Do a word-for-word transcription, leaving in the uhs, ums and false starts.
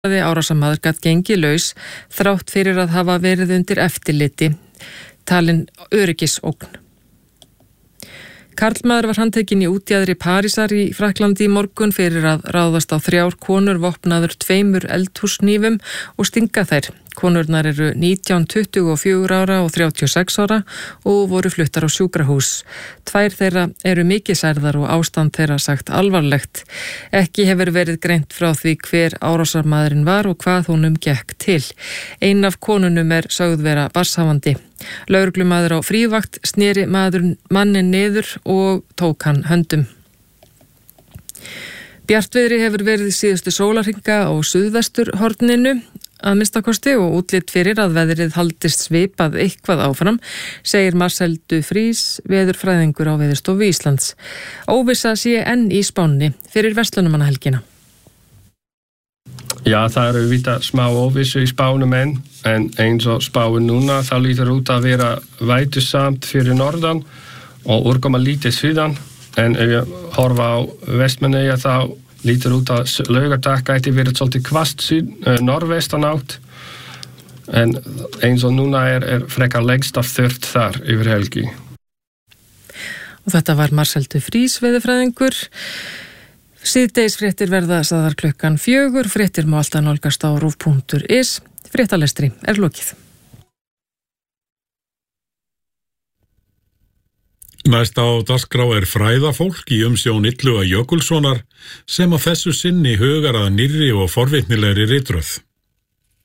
Árásarmaður gat gengið laus þrátt fyrir að hafa verið undir eftirliti, talin öryggisógn. Karlmaður var handtekinn í útjaðri Parísar í Frakklandi í morgun fyrir að ráðast á þrjár konur vopnaður tveimur eldhúsnýfum og stinga þær. Konurnar eru nítján, tuttugu og fjögur ára og þrjátíu og sex ára og voru fluttar á sjúkrahús. Tvær þeirra eru mikið særðar og ástand þeirra sagt alvarlegt. Ekki hefur verið greint frá því hver árásarmaðurinn var og hvað honum gekk til. Ein af konunum er sögð vera barnshafandi. Lögreglumaður á frívakt sneri maður mannin niður og tók hann höndum. Bjartviðri hefur verið síðustu sólarhringa á suðvesturhorninu að minnstakosti og útlit fyrir að veðrið haldist svipað eitthvað áfram, segir Marcel Dufries, veðurfræðingur á Veðurstofu Íslands. Óvissa sé enn í Spáni fyrir verslunarmannahelgina. Ja, það eru vita smá óvissu í Spánum enn, en eins og spáin núna, þá lítur út að vera vætusamt fyrir norðan og úrkoma lítið suðan, en ef ég horfa á Vestmannaeyja þá lítur út að laugardag gæti verið svolítið hvasst norðvestan átt, en eins og núna er, er frekar lengst af þurrt þar yfir helgi. Og þetta var Marcel Dufries, veðurfræðingur. Síðdegisfréttir verða sagðar klukkan fjögur, fréttir má alltaf nálgast á rúv punktur is. Fréttalestri er lokið. Næst á dagskrá er fræðafólk í umsjón Illuga Jökulssonar sem að þessu sinni hugar að nýrri og forvitnilegri ritröð.